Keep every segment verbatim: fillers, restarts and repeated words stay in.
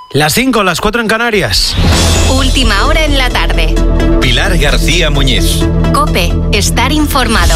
Las cinco, las cuatro en Canarias. Última hora en la tarde. Pilar García Muñiz. COPE, estar informado.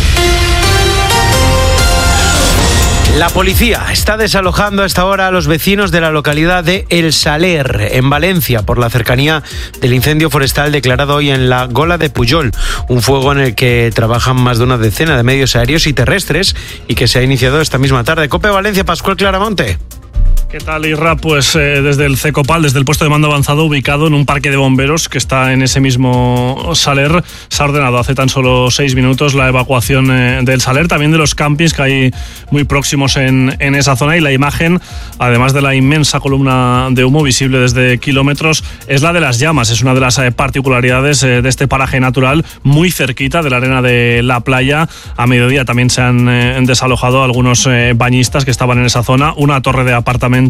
La policía está desalojando a esta hora a los vecinos de la localidad de El Saler, en Valencia, por la cercanía del incendio forestal declarado hoy en la Gola de Pujol, un fuego en el que trabajan más de una decena de medios aéreos y terrestres y que se ha iniciado esta misma tarde. COPE Valencia, Pascual Claramonte. ¿Qué tal, Isra? Pues eh, desde el CECOPAL, desde el puesto de mando avanzado ubicado en un parque de bomberos que está en ese mismo Saler, se ha ordenado hace tan solo seis minutos la evacuación eh, del Saler, también de los campings que hay muy próximos en, en esa zona, y la imagen, además de la inmensa columna de humo visible desde kilómetros, es la de las llamas. Es una de las eh, particularidades eh, de este paraje natural, muy cerquita de la arena de la playa. A mediodía también se han eh, desalojado algunos eh, bañistas que estaban en esa zona, una torre de apartamentos,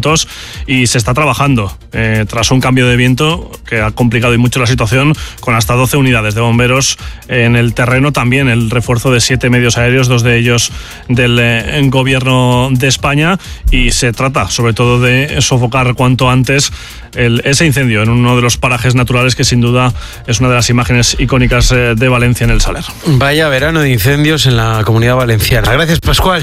y se está trabajando eh, tras un cambio de viento que ha complicado y mucho la situación, con hasta doce unidades de bomberos en el terreno, también el refuerzo de siete medios aéreos, dos de ellos del eh, gobierno de España, y se trata sobre todo de sofocar cuanto antes el, ese incendio en uno de los parajes naturales que sin duda es una de las imágenes icónicas eh, de Valencia, en el Saler. Vaya verano de incendios en la Comunidad Valenciana. Gracias, Pascual.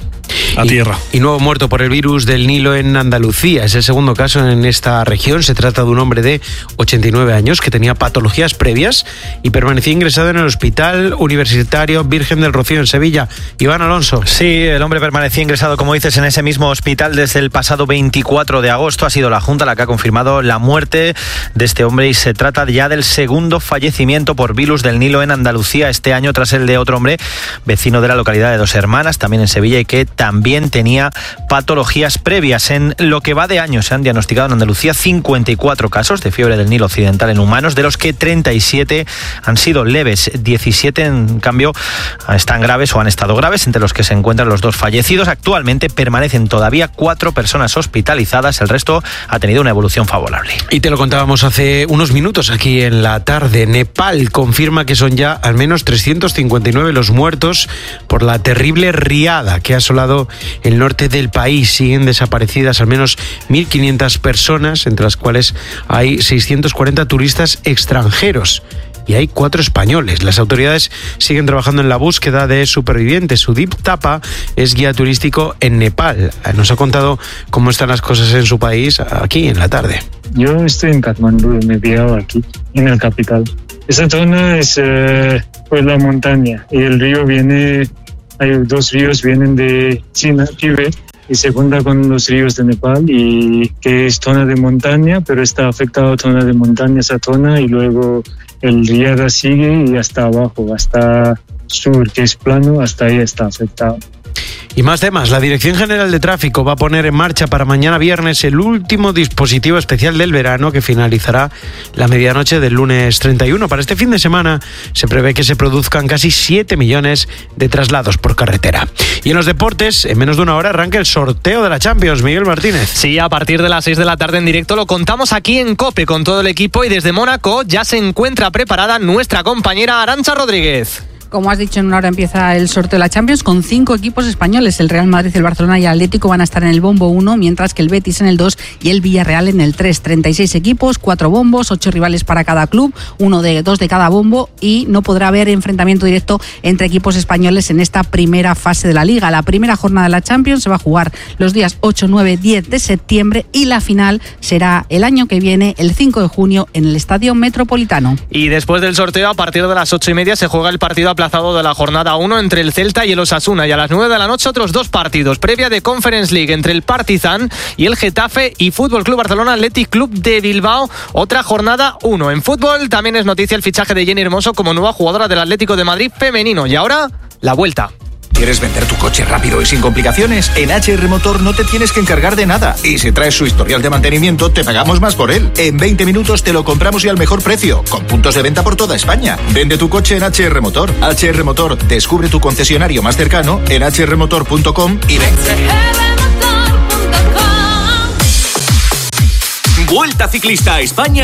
A tierra. Y, y nuevo muerto por el virus del Nilo en Andalucía. Es el segundo caso en esta región. Se trata de un hombre de ochenta y nueve años que tenía patologías previas y permanecía ingresado en el Hospital Universitario Virgen del Rocío en Sevilla. Iván Alonso. Sí, el hombre permanecía ingresado, como dices, en ese mismo hospital desde el pasado veinticuatro de agosto. Ha sido la Junta la que ha confirmado la muerte de este hombre y se trata ya del segundo fallecimiento por virus del Nilo en Andalucía este año, tras el de otro hombre vecino de la localidad de Dos Hermanas, también en Sevilla, y que también tenía patologías previas. En lo que va de año se han diagnosticado en Andalucía cincuenta y cuatro casos de fiebre del Nilo occidental en humanos, de los que treinta y siete han sido leves, diecisiete en cambio están graves o han estado graves, entre los que se encuentran los dos fallecidos. Actualmente permanecen todavía cuatro personas hospitalizadas, el resto ha tenido una evolución favorable. Y te lo contábamos hace unos minutos aquí en la tarde. Nepal confirma que son ya al menos trescientos cincuenta y nueve los muertos por la terrible riada que ha asolado el norte del país. Siguen desaparecidas al menos mil quinientas personas, entre las cuales hay seiscientos cuarenta turistas extranjeros. Y hay cuatro españoles. Las autoridades siguen trabajando en la búsqueda de supervivientes. Sudip Tapa es guía turístico en Nepal. Nos ha contado cómo están las cosas en su país aquí en la tarde. Yo estoy en Katmandú, me he pillado aquí, en el capital. Esa zona es eh, pues la montaña, y el río viene, hay dos ríos vienen de China, Tíbet, y se junta con los ríos de Nepal, y que es zona de montaña, pero está afectado zona de montaña esa zona, y luego el riada sigue y hasta abajo, hasta sur, que es plano, hasta ahí está afectado. Y más temas. La Dirección General de Tráfico va a poner en marcha para mañana viernes el último dispositivo especial del verano, que finalizará la medianoche del lunes treinta y uno. Para este fin de semana se prevé que se produzcan casi siete millones de traslados por carretera. Y en los deportes, en menos de una hora arranca el sorteo de la Champions. Miguel Martínez. Sí, a partir de las seis de la tarde en directo lo contamos aquí en COPE con todo el equipo, y desde Mónaco ya se encuentra preparada nuestra compañera Arantxa Rodríguez. Como has dicho, en una hora empieza el sorteo de la Champions con cinco equipos españoles. El Real Madrid, el Barcelona y el Atlético van a estar en el bombo uno, mientras que el Betis en el dos y el Villarreal en el tres. treinta y seis equipos, cuatro bombos, ocho rivales para cada club, uno de dos de cada bombo, y no podrá haber enfrentamiento directo entre equipos españoles en esta primera fase de la Liga. La primera jornada de la Champions se va a jugar los días ocho, nueve, diez de septiembre, y la final será el año que viene, el cinco de junio, en el Estadio Metropolitano. Y después del sorteo, a partir de las ocho y media, se juega el partido aplazado de la jornada uno entre el Celta y el Osasuna, y a las nueve de la noche otros dos partidos, previa de Conference League entre el Partizan y el Getafe, y Fútbol Club Barcelona Athletic Club de Bilbao, otra jornada uno. En fútbol también es noticia el fichaje de Jenny Hermoso como nueva jugadora del Atlético de Madrid femenino, y ahora la vuelta. ¿Quieres vender tu coche rápido y sin complicaciones? En H R Motor no te tienes que encargar de nada. Y si traes su historial de mantenimiento, te pagamos más por él. En veinte minutos te lo compramos y al mejor precio, con puntos de venta por toda España. Vende tu coche en H R Motor. H R Motor, descubre tu concesionario más cercano en h r motor punto com y ven. Vuelta Ciclista a España